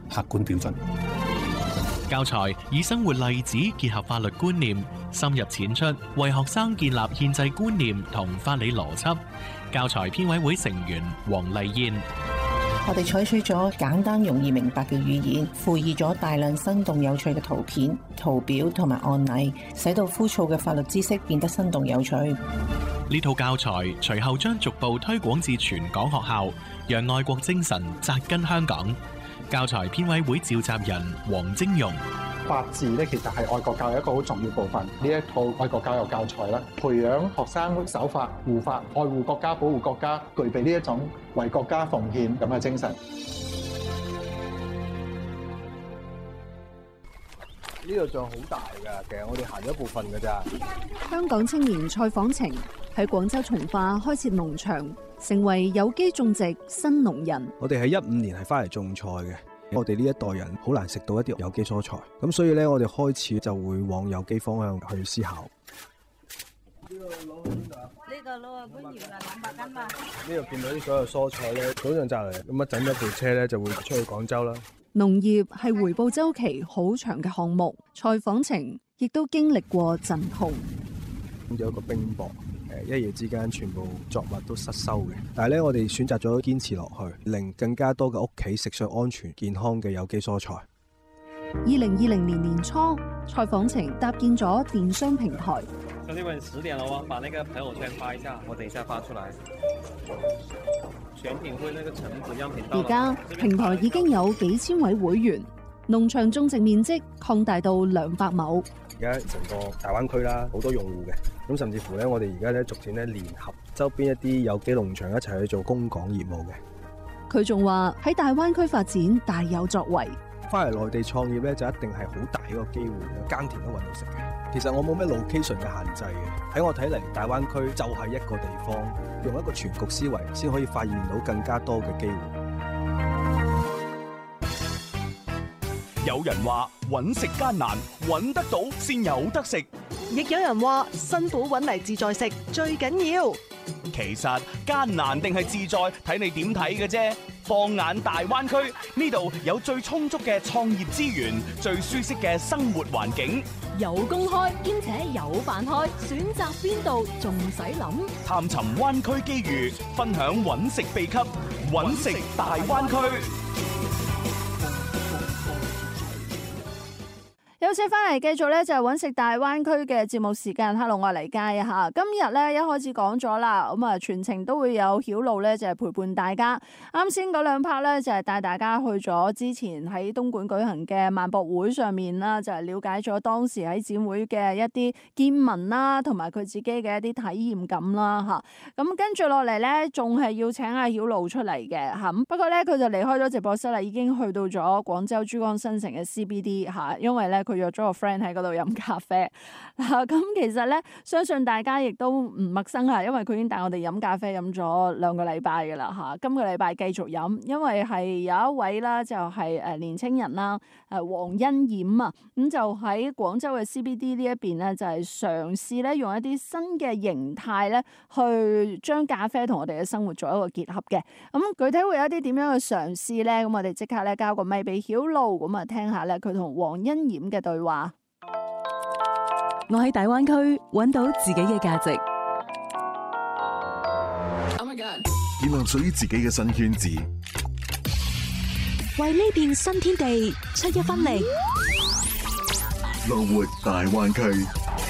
客觀標準。 教材以生活例子結合法律觀念，深入淺出，為學生建立憲制觀念同法理邏輯。教材編委會成員黃麗燕： 我哋採取咗簡單容易明白嘅語言，附以咗大量生動有趣嘅圖片、圖表同埋案例，使到枯燥嘅法律知識變得生動有趣。 呢套教材隨後將逐步推廣至全港學校，讓愛國精神扎根香港。教材編委會召集人黃晶容： 法治咧，其實係愛國教育一個好重要部分。呢一套愛國教育教材啦，培養學生守法、護法、愛護國家、保護國家，具備呢一種為國家奉獻咁嘅精神。 呢度仲好大㗎，其實我哋行咗一部分㗎咋。 香港青年蔡訪程喺廣州從化開設農場，成為有機種植新農人。 我哋喺15年係翻嚟種菜嘅，我哋呢一代人好難食到一啲有機蔬菜，咁所以咧我哋開始就會往有機方向去思考。呢個攞去邊度啊？呢個攞去官窯啦，200斤嘛。呢度見到啲所有蔬菜咧，早上摘嚟，咁一陣一部車咧就會出去廣州啦。 農業係回報週期好長嘅項目，蔡訪程亦都經歷過陣痛。 有一個冰雹，一夜之間全部作物都失收嘅。但係咧，我哋選擇咗堅持落去，令更加多嘅屋企食上安全健康嘅有機蔬菜。 2020年年初，蔡訪程搭建咗電商平台。 兄弟們10點了哦，把那個朋友圈發一下，我等一下發出來。選品會那個橙子樣品到。 而家平台已經有幾千位會員，農場種植面積擴大到200畝。 而家成個大灣區啦，好多用戶嘅，咁甚至乎咧，我哋而家咧逐漸咧聯合周邊一啲有機農場一齊去做供港業務嘅。 佢仲話喺大灣區發展大有作為。 翻嚟內地創業咧，就一定係好大一個機會，耕田都搵到食嘅。其實我冇咩 location 嘅限制嘅，喺我睇嚟，大灣區就係一個地方，用一個全局思維，先可以發現到更加多嘅機會。 有人話揾食艱難，揾得到先有得食； 亦有人話辛苦揾嚟自在食最緊要。 其實艱難定係自在，睇你點睇嘅啫。放眼大灣區，呢度有最充足嘅創業資源，最舒適嘅生活環境， 有工開兼且有飯開，選擇邊度仲使諗？ 探尋灣區機遇，分享揾食秘笈，揾食大灣區。 有請翻嚟，繼續咧就係揾食大灣區嘅節目時間。Hello， 我係黎佳啊！今日咧一開始講咗啦，咁啊全程都會有曉露咧就係陪伴大家。啱先嗰兩 part 咧就係帶大家去咗之前喺東莞舉行嘅萬博會上面啦，就係了解咗當時喺展會嘅一啲見聞啦，同埋佢自己嘅一啲體驗感啦嚇。咁跟住落嚟咧，仲係要請阿曉露出嚟嘅嚇。不過咧佢就離開咗直播室啦，已經去到咗廣州珠江新城嘅 CBD 嚇，因為咧佢約咗個 friend 喺嗰度飲咖啡嗱，咁其實咧相信大家亦都唔陌生嚇，因為佢已經帶我哋飲咖啡飲咗2個禮拜㗎啦嚇，今個禮拜繼續飲，因為係有一位啦就係年青人啦黃欣冉啊，咁就喺廣州嘅 CBD 呢一邊咧就係嘗試咧用一啲新嘅形態咧去將咖啡同我哋嘅生活做一個結合嘅，咁具體會有一啲點樣嘅嘗試咧？咁我哋即刻咧交個咪俾曉露，咁啊聽下咧佢同黃欣冉嘅對話。 我喺大灣區揾到自己嘅價值， 建立屬於自己嘅新圈子， 為呢片新天地出一分力。 樂活大灣區。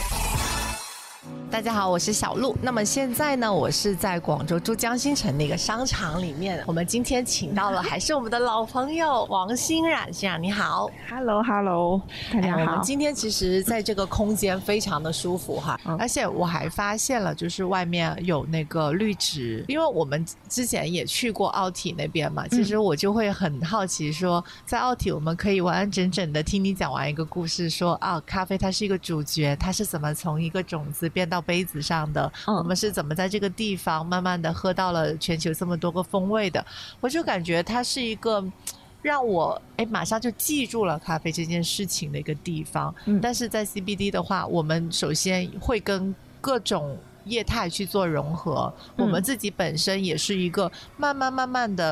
大家好，我是小陸。那麼現在呢，我是在廣州珠江新城的一個商場裡面。我們今天請到了還是我們的老朋友王欣冉先生，你好。 Hello， 大家好。 我們今天其實在這個空間非常的舒服哈，而且我還發現了，就是外面有那個綠植，因為我們之前也去過奧體那邊嘛，其實我就會很好奇說，在奧體我們可以完完整整的聽你講完一個故事，說啊，咖啡它是一個主角，它是怎麼從一個種子變到杯子上的，我們是怎麼在這個地方慢慢的喝到了全球這麼多個風味的，我就感覺它是一個讓我馬上就記住了咖啡這件事情的一個地方。但是在 CBD 的話，我們首先會跟各種業態去做融合，我們自己本身也是一個慢慢的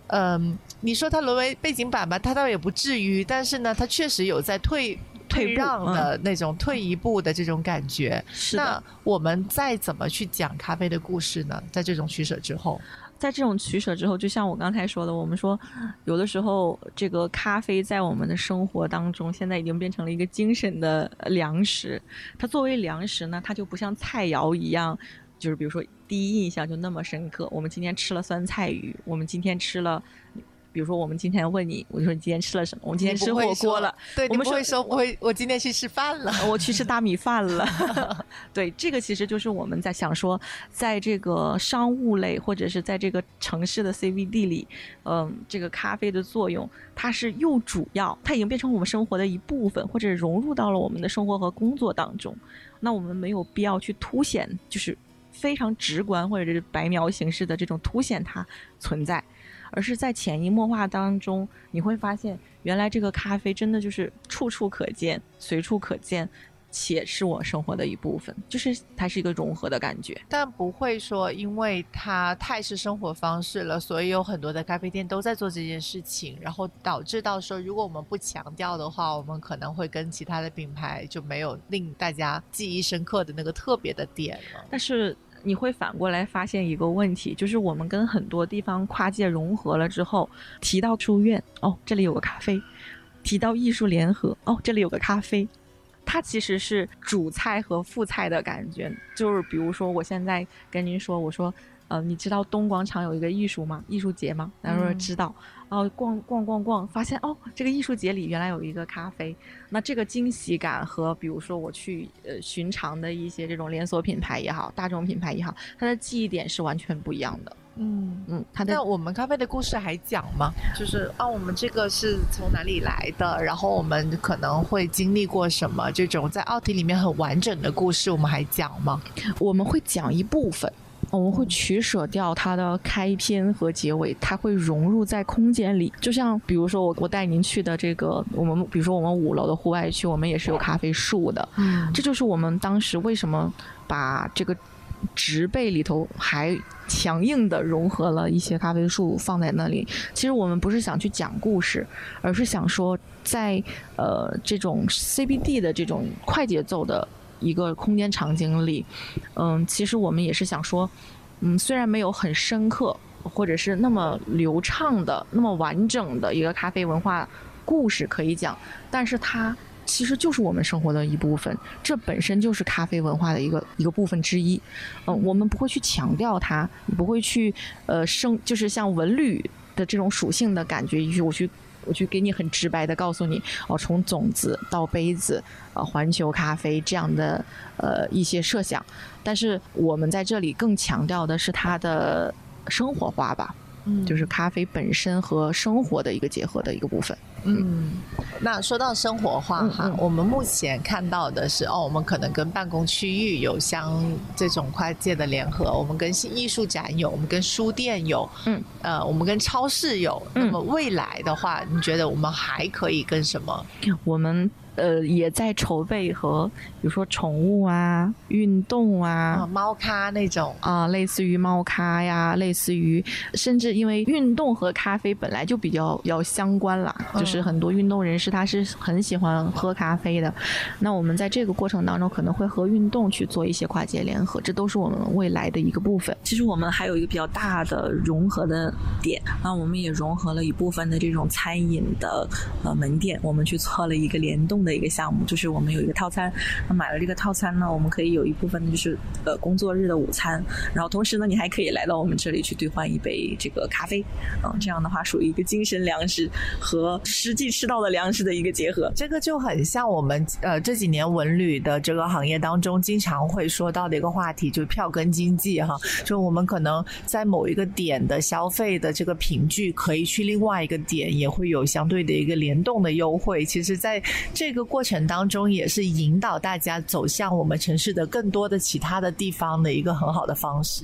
你说它沦为背景板吧，它倒也不至于，但是呢，它确实有在退让的那种退一步的这种感觉。那我们再怎么去讲咖啡的故事呢？在这种取舍之后， 就像我刚才说的，我们说有的时候这个咖啡在我们的生活当中现在已经变成了一个精神的粮食。它作为粮食呢，它就不像菜肴一样，就是比如说第一印象就那么深刻。我们今天吃了酸菜鱼，我们今天吃了，比如说我们今天问你，我就说你今天吃了什么？我们今天吃火锅了。 对，你不会说我今天去吃饭了， 我去吃大米饭了。对，这个其实就是我们在想说，在这个商务类或者是在这个城市的 CBD 里，这个咖啡的作用，它是又主要，它已经变成我们生活的一部分，或者融入到了我们的生活和工作当中。那我们没有必要去凸显，就是非常直观或者是白描形式的这种凸显它存在。而是在潜移默化当中，你会发现原来这个咖啡真的就是处处可见，随处可见，且是我生活的一部分，就是它是一个融合的感觉。 但不会说因为它太是生活方式了，所以有很多的咖啡店都在做这件事情，然后导致到说如果我们不强调的话，我们可能会跟其他的品牌就没有令大家记忆深刻的那个特别的点了。 但是你会反过来发现一个问题，就是我们跟很多地方跨界融合了之后，提到书院，哦，这里有个咖啡；提到艺术联合，哦，这里有个咖啡。它其实是主菜和副菜的感觉。就是比如说我现在跟您说，我说你知道东广场有一个艺术节吗？然后说知道。逛，发现这个艺术节里原来有一个咖啡。那这个惊喜感和比如说我去寻常的一些这种连锁品牌也好，大众品牌也好，它的记忆点是完全不一样的。 那我们咖啡的故事还讲吗？就是我们这个是从哪里来的，然后我们可能会经历过什么，这种在奥体里面很完整的故事我们还讲吗？ 我们会讲一部分，我们会取舍掉它的开篇和结尾，它会融入在空间里。就像比如说我带您去的这个，比如说我们5楼的户外区，我们也是有咖啡树的。这就是我们当时为什么把这个植被里头还强硬的融合了一些咖啡树放在那里。其实我们不是想去讲故事，而是想说在这种 CBD 的这种快节奏的一个空间场景里，其实我们也是想说，虽然没有很深刻或者是那么流畅的那么完整的一个咖啡文化故事可以讲，但是它其实就是我们生活的一部分，这本身就是咖啡文化的一个部分之一。我们不会去强调它，不会去就是像文旅的这种属性的感觉，我去给你很直白的告诉你，从种子到杯子，环球咖啡这样的一些设想。但是我们在这里更强调的是它的生活化吧，就是咖啡本身和生活的一个结合的一个部分。 那说到生活化我们目前看到的是我们可能跟办公区域有像这种跨界的联合，我们跟艺术展有，我们跟书店有，我们跟超市有。那么未来的话，你觉得我们还可以跟什么？ 我们也在筹备和比如说宠物啊、运动啊、 猫咖那种类似于猫咖呀，类似于甚至因为运动和咖啡本来就比较相关啦，就是很多运动人士他是很喜欢喝咖啡的。那我们在这个过程当中可能会和运动去做一些跨界联合，这都是我们未来的一个部分。其实我们还有一个比较大的融合的点，那我们也融合了一部分的这种餐饮的门店，我们去做了一个联动的一个项目，就是我们有一个套餐，那买了这个套餐呢，我们可以有一部分就是工作日的午餐，然后同时呢你还可以来到我们这里去兑换一杯这个咖啡，这样的话属于一个精神粮食和实际吃到的粮食的一个结合。 这个就很像我们这几年文旅的这个行业当中经常会说到的一个话题，就是票根经济就我们可能在某一个点的消费的这个凭据可以去另外一个点也会有相对的一个联动的优惠。其实在这个过程当中也是引导大家走向我们城市的更多的其他的地方的一个很好的方式。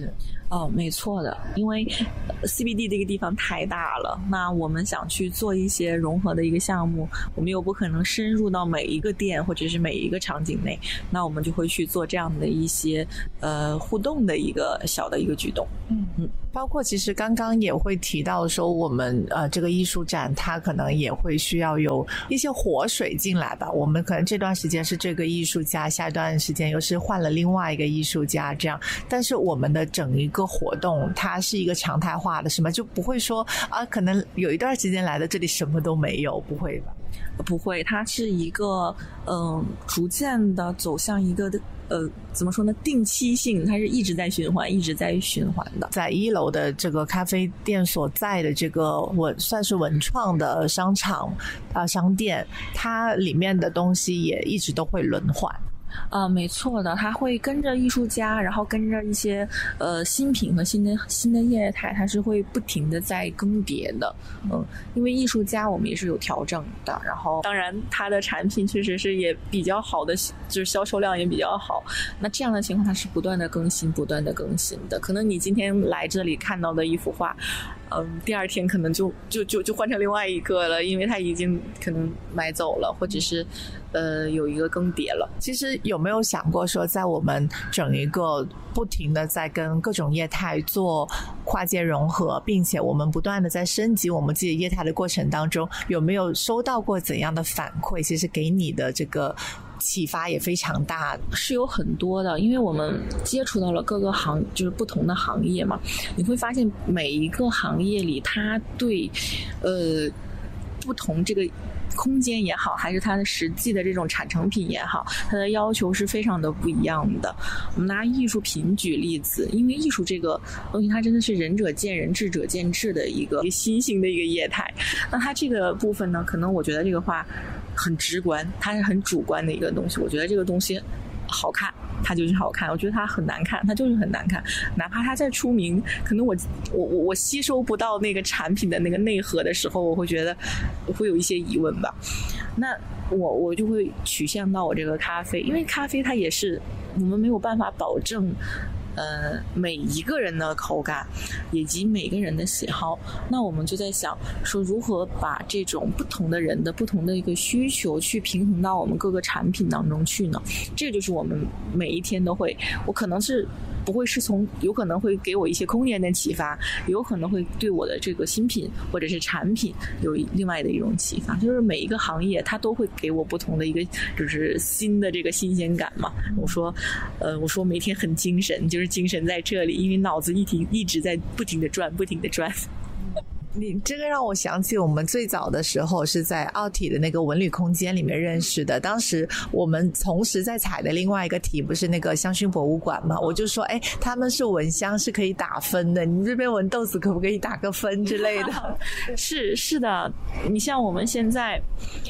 没错的，因为 CBD 这个地方太大了，那我们想去做一些融合的一个项目，我们又不可能深入到每一个店或者是每一个场景内，那我们就会去做这样的一些互动的一个小的一个举动。 包括其实刚刚也会提到说，我们这个艺术展它可能也会需要有一些活水进来吧。我们可能这段时间是这个艺术家，下一段时间又是换了另外一个艺术家这样，但是我们的整一个活动它是一个常态化的，什么就不会说可能有一段时间来的这里什么都没有，不会吧？ 不会，它是一个逐渐的走向一个怎么说呢？定期性，它是一直在循环，一直在循环的。 在1楼的这个咖啡店所在的这个算是文创的商场商店，它里面的东西也一直都会轮换。 没错的，它会跟着艺术家，然后跟着一些新品和新的业态，它是会不停的在更迭的。因为艺术家我们也是有调整的，然后当然它的产品确实是也比较好的，就是销售量也比较好。那这样的情况它是不断的更新的。可能你今天来这里看到的一幅画，第二天可能就换成另外一个了，因为它已经可能买走了，或者是有一个更迭了。 其实有没有想过说，在我们整一个不停的在跟各种业态做跨界融合，并且我们不断的在升级我们自己业态的过程当中，有没有收到过怎样的反馈？其实给你的这个启发也非常大， 是有很多的，因为我们接触到了各个就是不同的行业嘛，你会发现每一个行业里，它对不同这个空间也好，还是它的实际的这种产成品也好，它的要求是非常的不一样的。我们拿艺术品举例子，因为艺术这个东西它真的是仁者见仁，智者见智的一个新兴的一个业态。那它这个部分呢，可能我觉得这个话很直观，它是很主观的一个东西。我觉得这个东西好看，它就是好看；我觉得它很难看，它就是很难看。哪怕它再出名，可能我吸收不到那个产品的那个内核的时候，我会觉得我会有一些疑问吧。那我就会取向到我这个咖啡，因为咖啡它也是我们没有办法保证每一个人的口感以及每个人的喜好，那我们就在想说如何把这种不同的人的不同的一个需求去平衡到我们各个产品当中去呢？这就是我们每一天都会，我可能是不会是有可能会给我一些空间的启发，有可能会对我的这个新品或者是产品有另外的一种启发。就是每一个行业它都会给我不同的一个就是新的这个新鲜感嘛。我说每天很精神，就是精神在这里，因为脑子一直在不停的转。 你这个让我想起我们最早的时候是在奥体的那个文旅空间里面认识的，当时我们同时在采的另外一个题不是那个香薰博物馆嘛，我就说他们是闻香是可以打分的，你这边闻豆子可不可以打个分之类的？ 是的，你像我们现在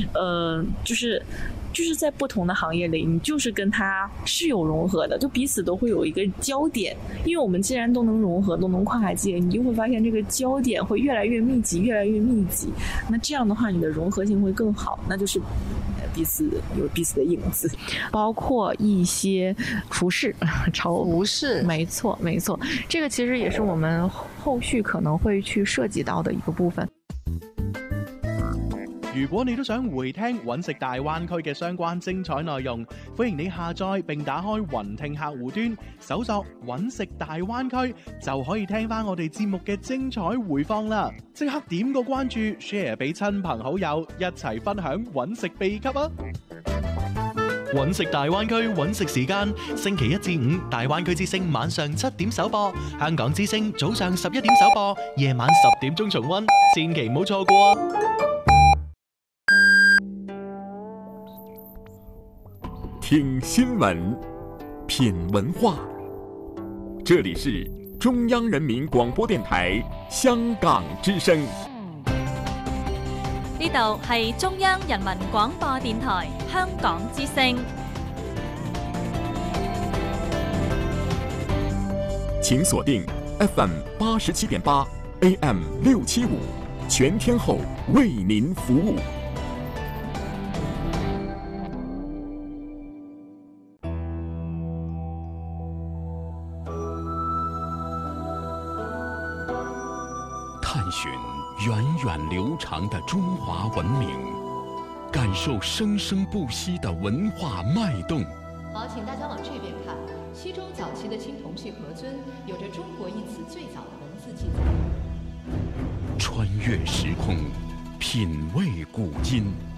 就是在不同的行业里，你就是跟它是有融合的，就彼此都会有一个焦点。因为我们既然都能融合，都能跨界，你就会发现这个焦点会越来越密集。那这样的话，你的融合性会更好，那就是彼此有彼此的影子，包括一些服饰，没错，这个其实也是我们后續可能會去涉及到的一個部分。 如果你都想回聽揾食大灣區嘅相關精彩內容，歡迎你下載並打開雲聽客戶端，搜索揾食大灣區，就可以聽翻我哋節目嘅精彩回放啦！即刻點個關注 ，share 俾親朋好友，一齊分享揾食秘笈啊！揾食大灣區揾食時間，星期一至五大灣區之聲晚上7點首播，香港之聲早上11點首播，夜晚10點鐘重溫，千祈唔好錯過啊！ 听新闻，品文化，这里是中央人民广播電台香港之聲。 呢度係中央人民廣播電台香港之聲。 請鎖定 FM 87.8 AM 675，全天候為您服務。 远流长的中华文明，感受生生不息的文化脉动。 好，请大家往这边看。西周早期的青铜器盒尊有着“中国”一词最早的文字记载。 穿越时空，品味古今。